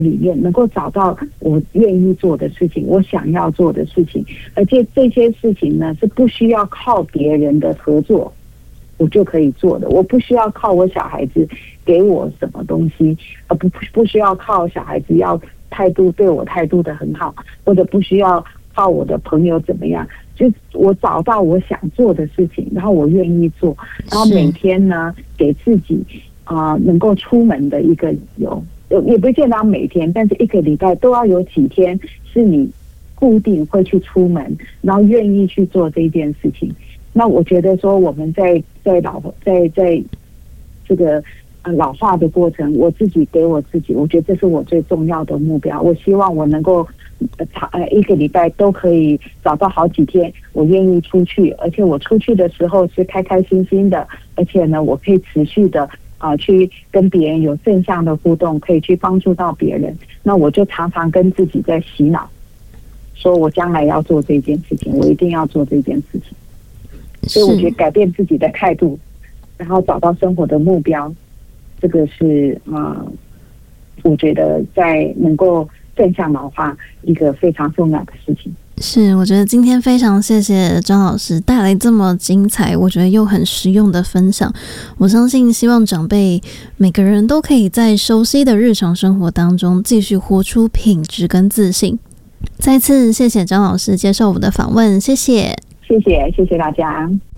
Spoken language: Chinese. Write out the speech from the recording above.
里面能够找到我愿意做的事情，我想要做的事情，而且这些事情呢是不需要靠别人的合作我就可以做的，我不需要靠我小孩子给我什么东西，不需要靠小孩子要对我态度的很好，或者不需要靠我的朋友怎么样，就我找到我想做的事情，然后我愿意做，然后每天呢给自己能够出门的一个理由，也不见得每天，但是一个礼拜都要有几天是你固定会去出门，然后愿意去做这件事情。那我觉得说我们在这个老化的过程，我自己给我自己，我觉得这是我最重要的目标。我希望我能够一个礼拜都可以找到好几天我愿意出去，而且我出去的时候是开开心心的，而且呢我可以持续的去跟别人有正向的互动，可以去帮助到别人。那我就常常跟自己在洗脑，说我将来要做这件事情，我一定要做这件事情。所以我觉得改变自己的态度，然后找到生活的目标，这个是我觉得在能够正向老化一个非常重要的事情。 是，我觉得今天非常谢谢张老师带来这么精彩，我觉得又很实用的分享。我相信希望长辈每个人都可以在熟悉的日常生活当中继续活出品质跟自信。再次谢谢张老师接受我的访问，谢谢。 谢谢大家。